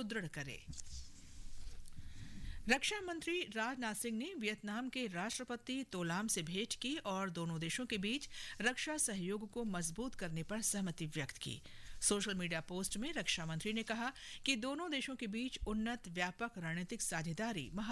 सुदृढ़ करे। रक्षा मंत्री राजनाथ सिंह ने वियतनाम के राष्ट्रपति तो लाम से भेंट की और दोनों देशों के बीच रक्षा सहयोग को मजबूत करने पर सहमति व्यक्त की। सोशल मीडिया पोस्ट में रक्षा मंत्री ने कहा कि दोनों देशों के बीच उन्नत व्यापक रणनीतिक साझेदारी